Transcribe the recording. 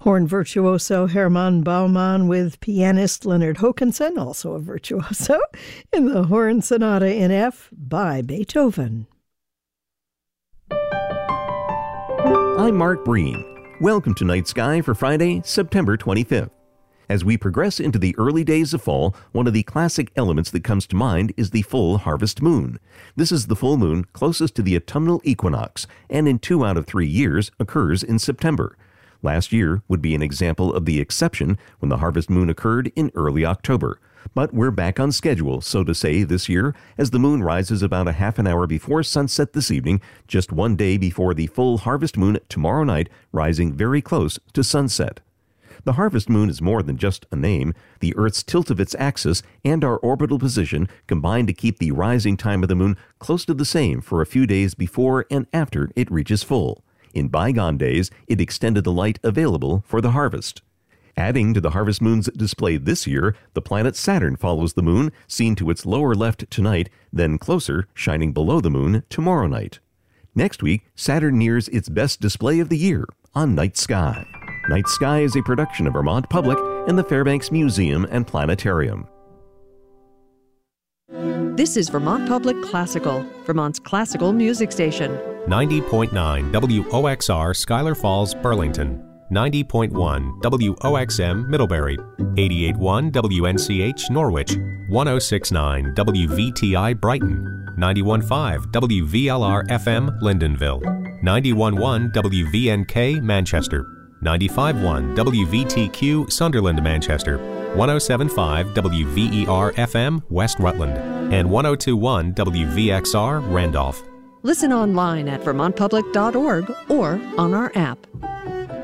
Horn virtuoso Hermann Baumann with pianist Leonard Hokanson, also a virtuoso, in the Horn Sonata in F by Beethoven. I'm Mark Breen. Welcome to Night Sky for Friday, September 25th. As we progress into the early days of fall, one of the classic elements that comes to mind is the full harvest moon. This is the full moon closest to the autumnal equinox, and in 2 out of 3 years occurs in September. Last year would be an example of the exception when the harvest moon occurred in early October. But we're back on schedule, so to say, this year, as the moon rises about a half an hour before sunset this evening, just 1 day before the full harvest moon tomorrow night, rising very close to sunset. The harvest moon is more than just a name. The Earth's tilt of its axis and our orbital position combine to keep the rising time of the moon close to the same for a few days before and after it reaches full. In bygone days, it extended the light available for the harvest. Adding to the harvest moons displayed this year, the planet Saturn follows the moon, seen to its lower left tonight, then closer, shining below the moon tomorrow night. Next week, Saturn nears its best display of the year on Night Sky. Night Sky is a production of Vermont Public and the Fairbanks Museum and Planetarium. This is Vermont Public Classical, Vermont's classical music station. 90.9 WOXR Schuyler Falls, Burlington. 90.1 WOXM Middlebury, 88.1 WNCH Norwich, 106.9 WVTI Brighton, 91.5 WVLR FM Lyndonville, 91.1 WVNK Manchester, 95.1 WVTQ Sunderland Manchester, 107.5 WVER FM West Rutland, and 102.1 WVXR Randolph. Listen online at vermontpublic.org or on our app.